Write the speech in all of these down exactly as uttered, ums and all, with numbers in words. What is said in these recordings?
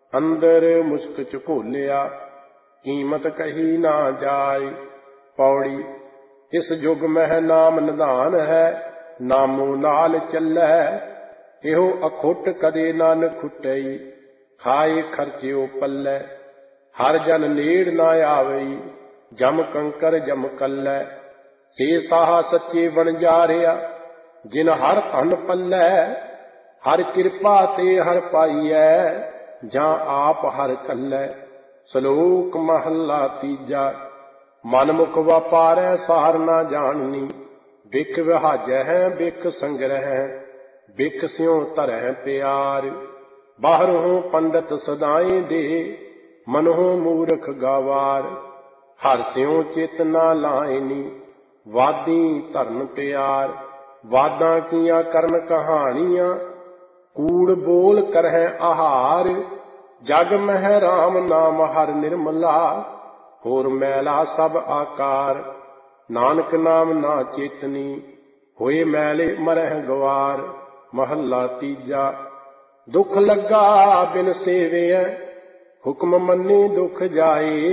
अंदर मुश्क झकोलिया कीमत कही ना जाए। पौड़ी इस युग मह नाम निधान है, नामो नाल चलै। इहो अखुट कदे नान खुटई, खाए खर्चियो पल्लै। हर जन नेड़ ना आवई, जम कंकर जम कल्लै। से साह सच्चे वणजारिया, जिन हर धन पल्लै। हर कृपा ते हर पाईऐ, जां आप हर कल्लै। श्लोक महला तीजा। मनमुख वापारै सार ना जाननी, बिख विहाजै है बिख संग्रह। बिख स्यों धरै प्यार, बाहरों पंडित सदाएं दे, मनों मूर्ख गवार। हर स्यों चित ना लाइनी, वादी धरन प्यार। वादां किया करन कहानियां, कूड़ बोल करह आहार। जग मह राम नाम हर निर्मला, होर मैला सब आकार। नानक नाम ना चेतनी, होए मैले मरह गवार। महला तीजा। दुख लगा बिन सेवियै, हुक्म मन्ने दुख जाए।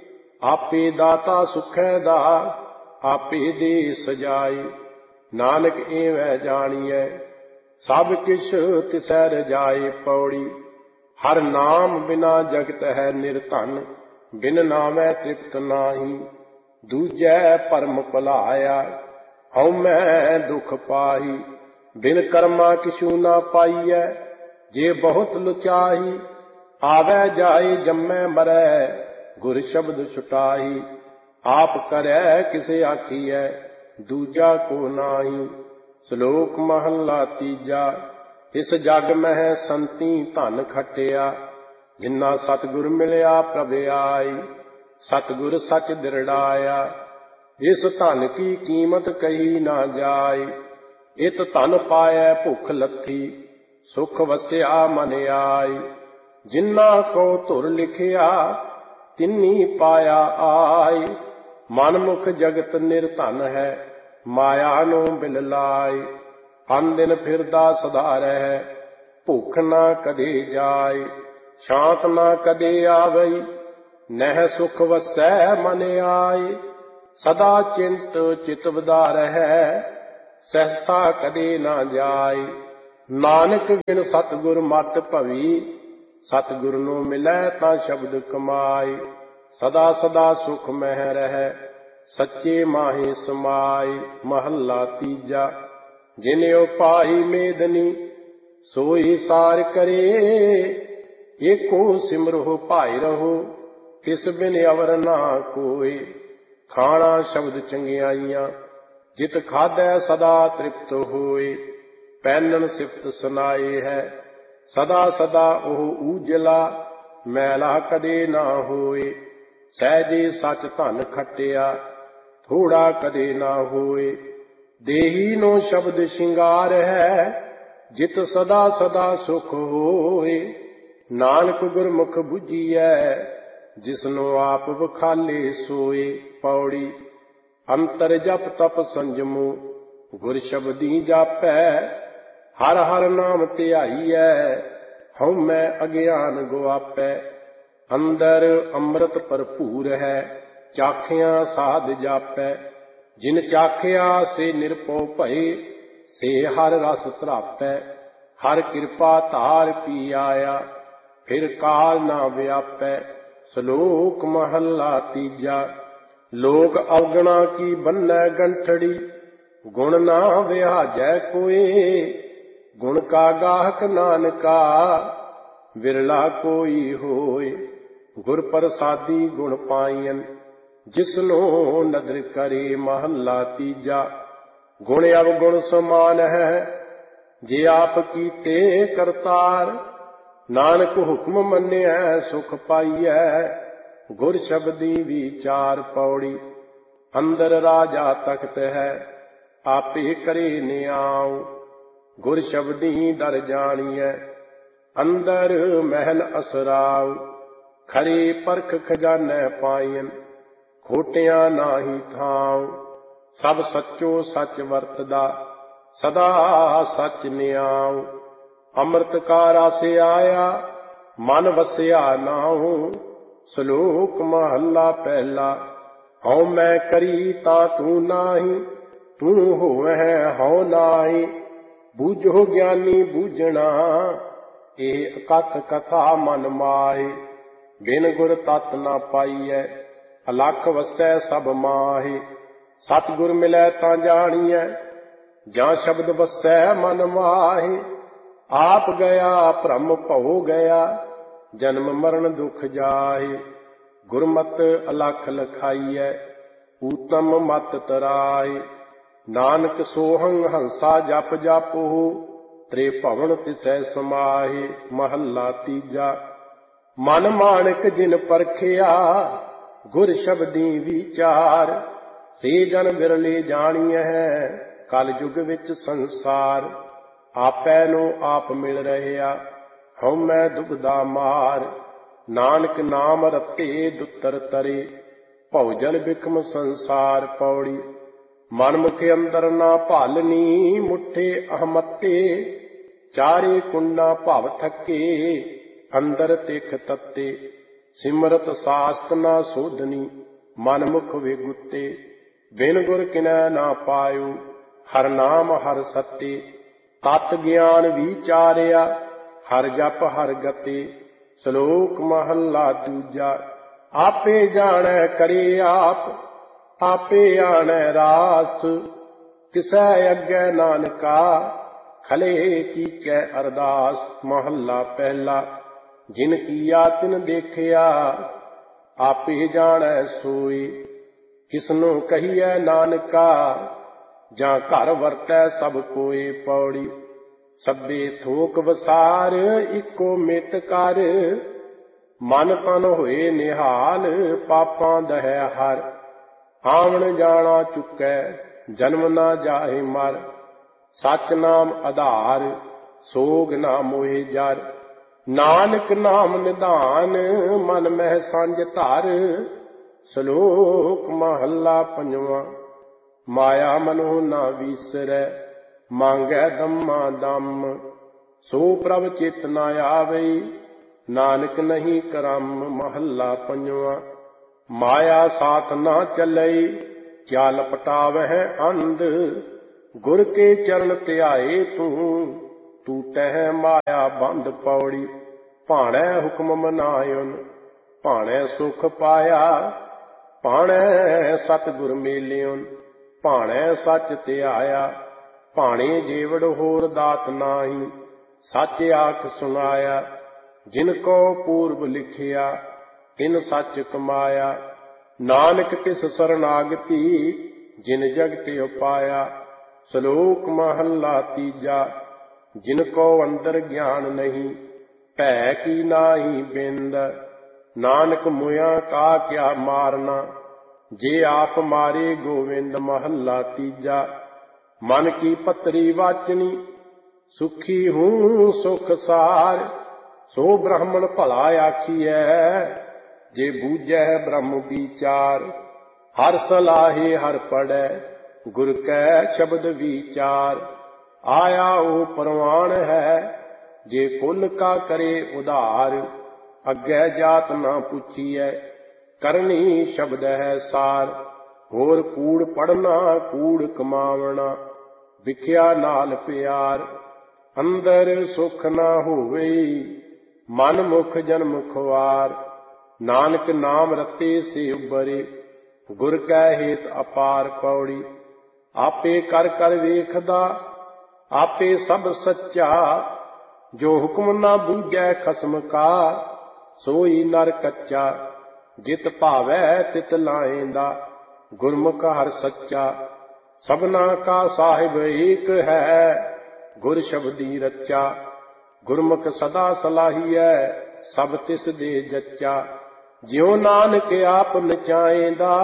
आपे दाता सुखै दा, आपे दे सजाए। नानक एवं जानिए, सब किछ तिसै रजाए। पौड़ी हर नाम बिना जगत है निर्धन, बिन नामै तृप्त नाही। दूजै परम भुलाया, हऊँ मैं दुख पाई। बिन कर्मा किछू ना पाईऐ, जे बहुत लुचाही। आवे जाए जम्मै मरै, गुर शब्द छुटाई। आप करै किसे आखियै, दूजा को नाही। श्लोक महला तीजा। इस जग मह संती धन खटिया, जिन्ना सतगुर मिलिया प्रभ आई। सतगुर सच दृढ़ाया, इस धन की कीमत कही ना जाए। इत धन पाए भुख लथी, सुख वस्या मन आई। जिन्ना को धुर लिखिया, तिन्नी पाया आय। मनमुख जगत निर्धन है, माया नो बिल लाए। अन दिन फिरदा सदा रह, भुख ना कदे जाए। शांत ना कदे आवई, नह सुख वसै मन आए। सदा चिंत चित वधार है, सहसा कदे ना जाए। नानक बिन सतगुर मत भवी, सतगुर नो मिलै ता शब्द कमाए। सदा सदा सुख मह रह, सच्चे माही समाए। महला तीजा। जिन उपाई मेदनी, सोई सार करे। एको सिमरहो भाई रहो, तिस बिन अवर ना कोई। खाना शब्द चंगियाइयां, जित खादै सदा तृप्त होए। पैनन सिफत सुनाए है, सदा सदा ओह ऊजला। मैला कदे ना होए, सहजे सच धन खटिया। थोड़ा कदे ना होए, देही नो शब्द शिंगार है। जित सदा सदा सुख होए, नानक गुरमुख बुझिए। जिसनो आप बखाले सोए। पौड़ी अंतर जप तप संजमो, गुर शब्दी जापै। हर हर नाम ध्याईऐ, हऊँ मैं अज्ञान गुआपै। अंदर अमृत भरपूर है, चाखियां साध जापै। जिन चाखिया से निरपो भये, से हर रस धरापै। हर कृपा धार पी आया, फिर काल ना व्यापै। श्लोक महला तीजा। लोक अवगुणा की बन्नै गंठड़ी, गुण ना विहाजै कोई। गुण का गाहक नानका, विरला कोई होय। गुर प्रसादी गुण पाईयन, जिसनो नदर करे। महला तीजा। गुण अवगुण समान है, जे आप कीते करतार। नानक हुक्म मन्निया सुख पाईऐ, गुर शब्दी विचार। पौड़ी अंदर राजा तख्त है, आपे करे नियाऊं। गुर शब्दी दर जानिए, अंदर महल असराव। खरे परख खजाने पाईन, खोटिया नाही थाव। सब सच्चो सच वरतदा, सदा सच नियाव। अमृत का रस आया, ਮਨ ਵਸਿਆ ਨਾਉ। ਸ਼ਲੋਕ ਮਹੱਲਾ ਪਹਿਲਾ। ਹਉ ਮੈਂ ਕਰੀ ਤਾਂ ਤੂੰ ਨਾਹੀ, ਤੂੰ ਹੋਵੈ ਹਉ ਨਾਹੀ। ਬੂਝੋ ਗਿਆਨੀ ਬੂਝਣਾ, ਇਹ ਅਕਥ ਕਥਾ ਮਨ ਮਾਹੀ। ਬਿਨ ਗੁਰ ਤਤ ਨਾ ਪਾਈਐ, ਅਲਖ ਵਸੈ ਸਭ ਮਾਹੀ। ਸਤਿਗੁਰ ਮਿਲੈ ਤਾਂ ਜਾਣੀਐ, ਜਾਂ ਸ਼ਬਦ ਵਸੈ ਮਨ ਮਾਹੀ। ਆਪ ਗਿਆ ਭ੍ਰਮ ਭਉ ਗਿਆ, ਜਨਮ ਮਰਨ ਦੁਖ ਜਾਹੀ। ਗੁਰਮਤਿ ਅਲਖ ਲਖਾਈਐ, ਊਤਮ ਮਤ ਤਰਾਈ। ਨਾਨਕ ਸੋਹੰ ਹੰਸਾ ਜਪ ਜਪਹੁ, ਤ੍ਰੇ ਭਵਨ ਤਿਸੈ ਸਮਾਹੀ। ਮਹੱਲਾ ਤੀਜਾ। ਮਨ ਮਾਣਕ ਜਿਨ ਪਰਖਿਆ, ਗੁਰ ਸ਼ਬਦੀ ਵਿਚਾਰ। ਸੇ ਜਨ ਵਿਰਲੇ ਜਾਣੀਐ, ਕਲ ਯੁਗ ਵਿੱਚ ਸੰਸਾਰ। ਆਪੈ ਨੂੰ ਆਪ ਮਿਲ ਰਹਿਆ, ਹਉਮੈ ਦੁਬਦਾ ਮਾਰ। ਨਾਨਕ ਨਾਮ ਰਤੇ ਦੁੱਤਰ ਤਰੇ, ਭਉਜਨ ਬਿਖਮ ਸੰਸਾਰ। ਪੌੜੀ। ਮਨਮੁਖ ਅੰਦਰ ਨਾ ਭਾਲਨੀ, ਮੁੱਠੇ ਅਹਮੱਤੇ। ਚਾਰੇ ਕੁੰਡਾ ਭਵ ਥੱਕੇ, ਅੰਦਰ ਤਿਖ ਤੱਤੇ। ਸਿਮਰਤ ਸਾਸਤ ਨਾ ਸੋਧਨੀ, ਮਨਮੁਖ ਵਿਗੁੱਤੇ। ਬਿਨ ਗੁਰ ਕਿਨੈ ਨਾ ਪਾਇਓ, ਹਰ ਨਾਮ ਹਰ ਸੱਤੇ। ਤਤ ਗਿਆਨ ਵਿਚਾਰਿਆ, ਹਰ ਜਪ ਹਰ ਗਤੇ। ਸ਼ਲੋਕ ਮਹੱਲਾ ਦੂਜਾ। ਆਪੇ ਜਾਣੈ ਕਰੇ ਆਪ, ਆਪੇ ਆਣੈ ਰਾਸ। ਕਿਸੈ ਅੱਗੇ ਨਾਨਕਾ, ਖਲੇ ਕੀਚੈ ਅਰਦਾਸ। ਮਹੱਲਾ ਪਹਿਲਾ। ਜਿਨ ਕੀਆ ਤਿਨ ਦੇਖਿਆ, ਆਪੇ ਜਾਣੈ ਸੋਈ। ਕਿਸਨੂੰ ਕਹੀਐ ਨਾਨਕਾ, ਜਾਂ ਘਰ ਵਰਤੈ ਸਭ ਕੋਇ। ਪੌੜੀ। ਸਭੇ ਥੋਕ ਵਸਾਰ, ਇੱਕੋ ਮਿਤ ਕਰ। ਮਨ ਤਨ ਹੋਏ ਨਿਹਾਲ, ਪਾਪਾਂ ਦਹੈ ਹਰ। ਆਵਣ ਜਾਣਾ ਚੁੱਕੈ, ਜਨਮ ਨਾ ਜਾਹੇ ਮਰ। ਸਚ ਨਾਮ ਆਧਾਰ, ਸੋਗ ਨਾ ਮੋਹਿ ਜਰ। ਨਾਨਕ ਨਾਮ ਨਿਧਾਨ, ਮਨ ਮਹਿ ਸਾਂਝ ਧਰ। ਸ਼ਲੋਕ ਮਹੱਲਾ ਪੰਜਵਾਂ। ਮਾਇਆ ਮਨੋ ਨਾ ਵੀਸਰੈ, ਮੰਗੈ ਦਮਾ ਦਮ। ਸੋ ਪ੍ਰਭ ਚਿਤ ਨਾ ਆਵਈ, ਨਾਨਕ ਨਹੀਂ ਕਰਮ। ਮਹੱਲਾ ਪੰਜਵਾਂ। ਮਾਇਆ ਸਾਥ ਨਾ ਚੱਲਈ, ਕਿਆ ਲਪਟਾਵਹਿ ਅੰਧ। ਗੁਰ ਕੇ ਚਰਨ ਧਿਆਏ ਤੂੰ, ਟੂਟਹਿ ਮਾਇਆ ਬੰਧ। ਪੌੜੀ। ਭਾਣੈ ਹੁਕਮ ਮਨਾਇਓਨ, ਭਾਣੈ ਸੁਖ ਪਾਇਆ। ਭਾਣੈ ਸਤਿਗੁਰ ਮੇਲਿਓਨ, ਭਾਣੈ ਸੱਚ ਧਿਆਇਆ। ਭਾਣੇ ਜੀਵੜ ਹੋਰ ਦਾਤ ਨਾਹੀ, ਸੱਚ ਆਖ ਸੁਨਾਇਆ। ਜਿਨ ਕੋ ਪੂਰਬ ਲਿਖਿਆ, ਤਿਨ ਸੱਚ ਕਮਾਇਆ। ਨਾਨਕ ਤਿਸ ਸਰਨਾਗਤੀ, ਜਿਨ ਜਗਤ ਉਪਾਇਆ। ਸ਼ਲੋਕ ਮਹੱਲਾ ਤੀਜਾ। ਜਿਨ ਕੋ ਅੰਦਰ ਗਿਆਨ ਨਹੀਂ, ਭੈ ਕੀ ਨਾਹੀ ਬਿੰਦ। ਨਾਨਕ ਮੁਇਆ ਕਾ ਕਿਆ ਮਾਰਨਾ, ਜੇ ਆਪ ਮਾਰੇ ਗੋਵਿੰਦ। ਮਹੱਲਾ ਤੀਜਾ। ਮਨ ਕੀ ਪਤਰੀ ਵਾਚਨੀ, ਸੁਖੀ ਹੂੰ ਸੁਖ ਸਾਰ। ਸੋ ਬ੍ਰਾਹਮਣ ਭਲਾ ਆਖੀਐ, ਜੇ ਬੂਝੈ ਬ੍ਰਹਮ ਵਿਚਾਰ। ਹਰ ਸਲਾਹੇ ਹਰ ਪੜੈ, ਗੁਰ ਕੈ ਸ਼ਬਦ ਵਿਚਾਰ। ਆਇਆ ਉਹ ਪ੍ਰਵਾਨ ਹੈ, ਜੇ ਕੁਲ ਕਾ ਕਰੇ ਉਧਾਰ। ਅੱਗੇ ਜਾਤ ਨਾ ਪੁੱਛੀਐ, ਕਰਨੀ ਸ਼ਬਦ ਹੈ ਸਾਰ। ਹੋਰ ਕੂੜ ਪੜਨਾ ਕੂੜ ਕਮਾਵਣਾ, ਵਿਖਿਆ ਨਾਲ ਪਿਆਰ। ਅੰਦਰ ਸੁਖ ਨਾ ਹੋਵੇ, ਮਨ ਮੁਖ ਜਨਮ ਖੁਆਰ। ਨਾਨਕ ਨਾਮ ਰਤੇ ਸੇ ਉਬਰੇ, ਗੁਰ ਕੈ ਹੇਤ ਅਪਾਰ। ਪੌੜੀ। ਆਪੇ ਕਰ ਕਰ ਵੇਖਦਾ, ਆਪੇ ਸਭ ਸੱਚਾ। ਜੋ ਹੁਕਮ ਨਾ ਬੂਝੈ ਖਸਮ ਕਾ, ਸੋਈ ਨਰ ਕੱਚਾ। ਜਿਤ ਭਾਵੈ ਤਿਤ ਲਾਏਂਦਾ, ਗੁਰਮੁਖ ਹਰ ਸੱਚਾ। ਸਭਨਾ ਕਾ ਸਾਹਿਬ ਏਕ ਹੈ, ਗੁਰ ਸ਼ਬਦੀ ਰਚਾ। ਗੁਰਮੁਖ ਸਦਾ ਸਲਾਹੀਐ, ਸਭ ਤਿਸ ਦੇ ਜੱਚਾ। ਜਿਉ ਨਾਨਕ ਆਪ ਨਚਾਏਂਦਾ,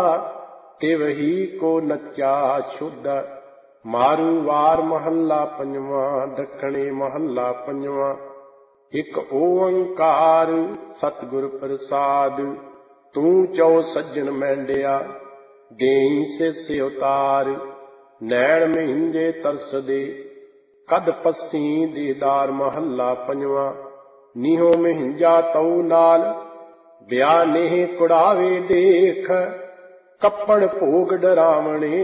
ਤਿਵਹੀ ਕੋ ਨੱਚਾ ਸ਼ੁੱਧ। ਮਾਰੂ ਵਾਰ ਮਹੱਲਾ ਪੰਜਵਾਂ। ਦੱਖਣੀ ਮਹੱਲਾ ਪੰਜਵਾਂ। ਇਕ ਓੰਕਾਰ ਸਤਿਗੁਰ ਪ੍ਰਸਾਦ, ਤੂੰ ਚਉ ਸੱਜਣ ਮੈਂਡਿਆ। ਦੇਈ ਸਿਸ ਉਤਾਰ, ਨੈਣ ਮਹਿੰਦੇ ਤਰਸਦੇ। ਕਦ ਪੱਸੀ ਦੀਦਾਰ। ਮਹੱਲਾ ਪੰਜਵਾਂ। ਨੀਹੋ ਮਹਿੰਜਾ ਤਉ ਨਾਲ, ਬਿਆ ਨੇਹ ਕੁੜਾਵੇ ਦੇਖ, ਕੱਪੜ ਭੋਗ ਡਰਾਵਣੇ,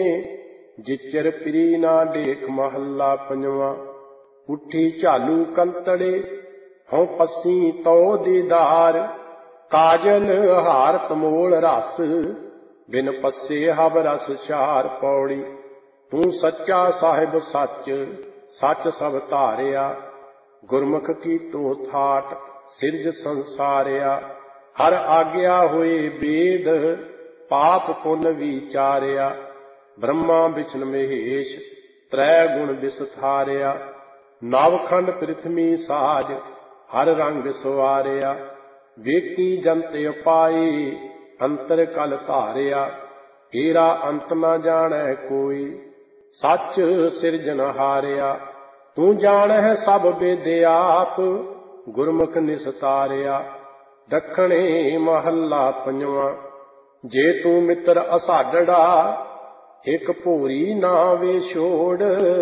ਜਿਚਰ ਪ੍ਰੀ ਨਾ ਦੇਖ। ਮਹੱਲਾ ਪੰਜਵਾਂ। ਉੱਠੀ ਝਾਲੂ ਕੰਤੜੇ, ਹਉ ਪੱਸੀ ਤਉ ਦੀਦਾਰ, ਕਾਜਲ ਹਾਰ ਤਮੋਲ ਰਸ, ਬਿਨ ਪੱਸੇ ਹਬ ਰਸ ਛਾਰ। ਪੌੜੀ। ਤੂੰ ਸੱਚਾ ਸਾਹਿਬ ਸੱਚ, ਸੱਚ ਸਭ ਧਾਰਿਆ, ਗੁਰਮੁਖ ਕੀ ਤੂੰ ਥਾਟ, ਸਿਰਜ ਸੰਸਾਰਿਆ। ਹਰ ਆਗਿਆ ਹੋਏ ਬੇਦ, ਪਾਪ ਪੁੰਨ ਵਿਚਾਰਿਆ, ਬ੍ਰਹਮਾ ਵਿਸ਼ਨ ਮਹੇਸ਼, ਤ੍ਰੈ ਗੁਣ ਵਿਸਥਾਰਿਆ। ਨਵਖੰਡ ਪ੍ਰਿਥਵੀ ਸਾਜ, ਹਰ ਰੰਗ ਸਵਾਰਿਆ, ਵੇਖੀ ਜੰਤ ਉਪਾਏ, ਅੰਤਰ ਕਲ ਧਾਰਿਆ। ਤੇਰਾ ਅੰਤ ਨਾ ਜਾਣੈ ਕੋਈ, ਸੱਚ ਸਿਰਜਨ ਹਾਰਿਆ। ਤੂੰ ਜਾਣਹਿ ਸਭ ਵੇਦ ਆਪ, ਗੁਰਮੁਖ ਨਿਸਤਾਰਿਆ। ਦੱਖਣੇ ਮਹੱਲਾ ਪੰਜਵਾਂ। ਜੇ ਤੂੰ ਮਿੱਤਰ ਅਸਾਡੜਾ, ਇੱਕ ਭੋਰੀ ਨਾ ਵੇ ਛੋੜ,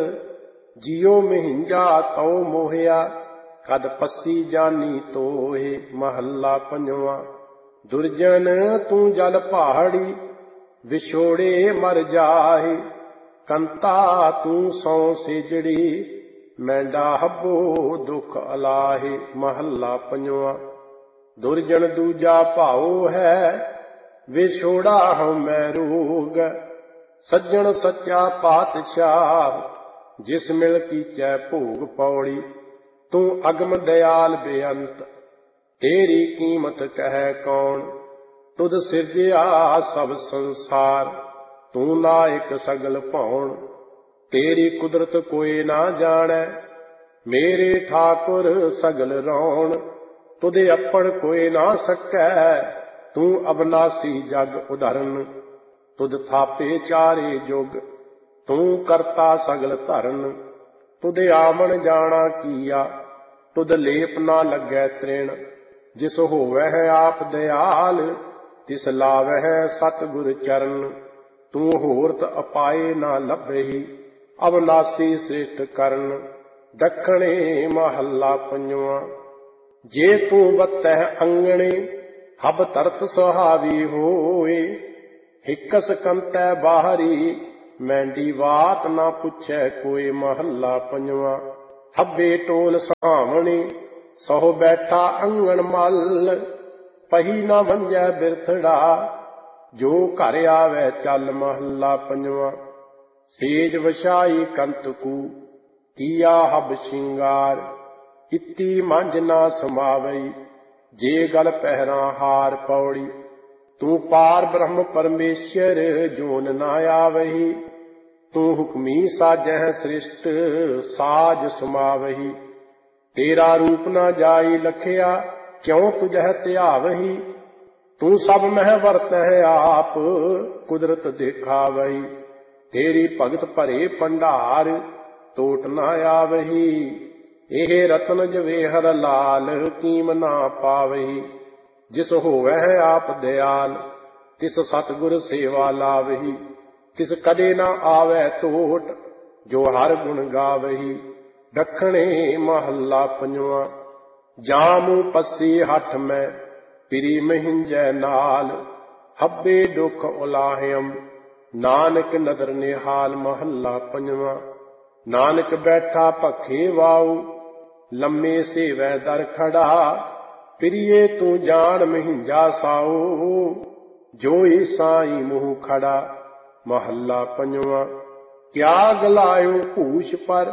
ਜਿਉ ਮਹਿੰਜਾ ਤਉ ਮੋਹਿਆ, ਕਦ ਪੱਸੀ ਜਾਨੀ ਤੋਹੇ। ਮਹੱਲਾ ਪੰਜਵਾਂ। ਦੁਰਜਨ ਤੂੰ ਜਲ ਪਹਾੜੀ, ਵਿਛੋੜੇ ਮਰ ਜਾਹੇ, ਕੰਤਾ ਤੂੰ ਸੌ ਸੇਜੜੀ, ਮੈਂਡਾ ਹੱਬੋ ਦੁਖ ਅਲਾਹੇ। ਮਹੱਲਾ ਪੰਜਵਾਂ। ਦੁਰਜਨ ਦੂਜਾ ਭਾਉ ਹੈ, ਵਿਛੋੜਾ ਹਉਮੈ ਰੋਗ, ਸੱਜਣ ਸੱਚਾ ਪਾਤਸ਼ਾਹ, ਜਿਸ ਮਿਲ ਕੀਚੈ ਭੋਗ। ਪੌੜੀ। ਤੂੰ ਅਗਮ ਦਇਆਲ ਬੇਅੰਤ, ਤੇਰੀ ਕੀਮਤ ਕਹਿ ਕੌਣ, ਤੁਧ ਸਿਰਜਿਆ ਸਭ ਸੰਸਾਰ, ਤੂੰ ਨਾਇਕ ਸਗਲ ਭਉਣ। ਤੇਰੀ ਕੁਦਰਤ ਕੋਈ ਨਾ ਜਾਣੈ, ਮੇਰੇ ਠਾਕੁਰ ਸਗਲ ਰੌਣ। ਤੁਧ ਅੱਪੜ ਕੋਈ ਨਾ ਸਕੈ, ਤੂੰ ਅਬਨਾਸੀ ਜਗ ਉਧਰਨ। ਤੁਧ ਥਾਪੇ ਚਾਰੇ ਜੁਗ, ਤੂੰ ਕਰਤਾ ਸਗਲ ਧਰਨ। ਤੁਧ ਆਵਣ ਜਾਣਾ ਕੀਆ, ਤੁਧ ਲੇਪ ਨਾ ਲੱਗੈ ਤ੍ਰਿਣ। ਜਿਸ ਹੋਵੈ ਆਪ ਦਇਆਲ, ਤਿਸ ਲਾਵਹਿ ਸਤਿਗੁਰ ਚਰਨ। ਤੂੰ ਹੋਰਤ ਅਪਾਏ ਨਾ ਲੱਭਹੀ, ਅਬਨਾਸੀ ਸ੍ਰਿਸ਼ਟ ਕਰਨ। ਦੱਖਣੇ ਮਹੱਲਾ ਪੰਜਵਾਂ। ਜੇ ਤੂੰ ਵਤਹਿ ਅੰਗਣੇ, ਹਬ ਤਰਤ ਸੁਹਾਵੀ ਹੋਏ, ਹਿੱਕਸ ਕੰਤੈ ਬਾਹਰੀ, ਮੈਂਡੀ ਬਾਤ ਨਾ ਪੁੱਛੈ ਕੋਈ। ਮਹੱਲਾ ਪੰਜਵਾਂ। ਹੱਬੇ ਟੋਲ ਸਾਵਣੇ, ਸਹੁ ਬੈਠਾ ਅੰਗਣ ਮੱਲ, ਪਹੀ ਨਾ ਵੰਜੈ ਬਿਰਥੜਾ, ਜੋ ਘਰ ਆਵੈ ਚੱਲ। ਮਹੱਲਾ ਪੰਜਵਾਂ। ਸੇਜ ਵਛਾਈ ਕੰਤਕੂ, ਕੀਆ ਹਬ ਸ਼ਿੰਗਾਰ, ਕੀਤੀ ਮੰਝ ਨਾ ਸਮਾਵਈ, ਜੇ ਗਲ ਪਹਿਰਾਂ ਹਾਰ। ਪੌੜੀ। ਤੂੰ ਪਾਰ ਬ੍ਰਹਮ ਪਰਮੇਸ਼ਰ, ਜੋਨ ਨਾ ਆਵਹੀ, ਤੂੰ ਹੁਕਮੀ ਸਾਜਹਿ ਸ੍ਰਿਸ਼ਟ, ਸਾਜ ਸਮਾਵਹੀ। ਤੇਰਾ ਰੂਪ ਨਾ ਜਾਈ ਲਖਿਆ, ਕਿਉ ਤੁਝਹਿ ਧਿਆਵਹੀ, ਤੂੰ ਸਭ ਮਹਿ ਵਰਤਹਿ ਆਪ, ਕੁਦਰਤ ਦੇਖਾਵਹੀ। ਤੇਰੀ ਭਗਤ ਭਰੇ ਭੰਡਾਰ, ਟੋਟ ਨਾ ਆਵਹੀ, ਇਹ ਰਤਨ ਜਵੇਹਰ ਲਾਲ, ਕੀਮ ਨਾ ਪਾਵਹੀ। ਜਿਸ ਹੋਵੈ ਆਪ ਦਇਆਲ, ਤਿਸ ਸਤਿਗੁਰ ਸੇਵਾ ਲਾਵਹੀ। ਤਿਸ ਕਦੇ ਨਾ ਆਵੈ ਟੋਟ, ਜੋ ਹਰ ਗੁਣ ਗਾਵਹੀ। ਦੱਖਣੇ ਮਹੱਲਾ ਪੰਜਵਾਂ। ਜਾਮੂ ਪੱਸੀ ਹੱਠ ਮੈਂ, ਪ੍ਰੀ ਮਹਿੰਜੈ ਨਾਲ, ਹੱਬੇ ਦੁਖ ਉਲਾਹਿਅਮ, ਨਾਨਕ ਨਦਰ ਨਿਹਾਲ। ਮਹੱਲਾ ਪੰਜਵਾਂ। ਨਾਨਕ ਬੈਠਾ ਭੱਖੇ ਵਾਉ, ਲੰਮੇ ਸੇਵੈ ਦਰ ਖੜਾ, ਪ੍ਰੀਏ ਤੂੰ ਜਾਣ ਮਹਿੰਜਾ ਸਾਉ, ਜੋਈ ਸਾਈ ਮੂੰਹ ਖੜਾ। ਮਹੱਲਾ ਪੰਜਵਾਂ। ਕਿਆ ਗਲਾਇਓ ਭੂਸ਼ ਪਰ,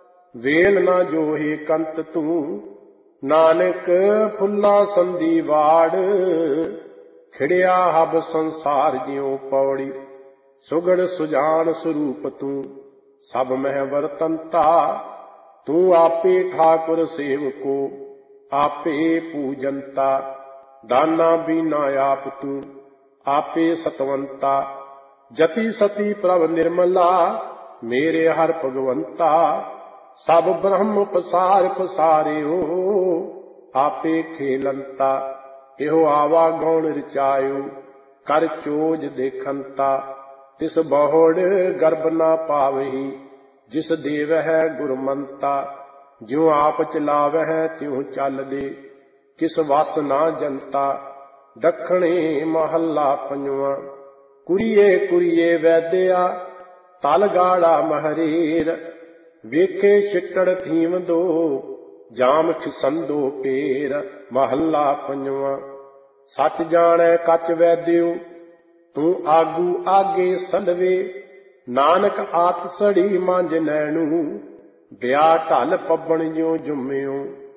ਵੇਲ ਨਾ ਜੋਹੇ ਕੰਤ ਤੂੰ, ਨਾਨਕ ਫੁੱਲਾ ਸੰਧੀ ਵਾੜ, ਖਿੜਿਆ ਹਬ ਸੰਸਾਰ ਜਿਉ। ਪੌੜੀ। ਸੁਗੜ ਸੁਜਾਨ ਸਰੂਪ ਤੂੰ, ਸਭ ਮਹਿ ਵਰਤੰਤਾ, ਤੂੰ ਆਪੇ ਠਾਕੁਰ ਸੇਵਕੋ, ਆਪੇ ਪੂਜੰਤਾ। ਦਾਨਾ ਬੀਨਾ ਆਪ ਤੂੰ, ਆਪੇ ਸਤਵੰਤਾ, ਜਤੀ ਸਤੀ ਪ੍ਰਭ ਨਿਰਮਲਾ, ਮੇਰੇ ਹਰ ਭਗਵੰਤਾ। ਸਭ ਬ੍ਰਹਮ ਪਸਾਰ ਪਸਾਰਿਓ, ਆਪੇ ਖੇਲੰਤਾ। ਇਹੋ ਆਵਾ ਗੌਣ ਰਚਾਇਓ, ਕਰ ਚੋਜ ਦੇਖੰਤਾ। ਤਿਸ ਬਹੁੜ ਗਰਭ ਨਾ ਪਾਵਹੀ, ਜਿਸ ਦੇਵ ਹੈ ਗੁਰਮੰਤਾ। ਜਿਉ ਆਪ ਚਲਾਵਹਿ ਤਿਉ ਚੱਲਦੇ, ਕਿਸ ਵਸ ਨਾ ਜਨਤਾ। ਦੱਖਣੇ ਮਹੱਲਾ ਪੰਜਵਾਂ। ਕੁਰੀਏ ਕੁਰੀਏ ਵੈਦਿਆ, ਤਲ ਗਾੜਾ ਮਹਰੇਰ। ਵੇਖੇ ਛਿੱਟੜ ਥੀਮ ਦੋ, ਜਾਮ ਖਿਸੰਦੋ ਪੇਰ। ਮਹੱਲਾ ਪੰਜਵਾਂ। ਸੱਚ ਜਾਣੈ ਕੱਚ ਵੈਦਿਓ, ਤੂੰ ਆਗੂ ਆਗੇ ਸਲਵੇ। ਨਾਨਕ ਆਤ ਸੜੀ ਮੰਝ ਨੈਣੂ, ਵਿਆਹ ਢਲ ਪੱਬਣ ਜਿਉ ਜੁੰਮਿਓ।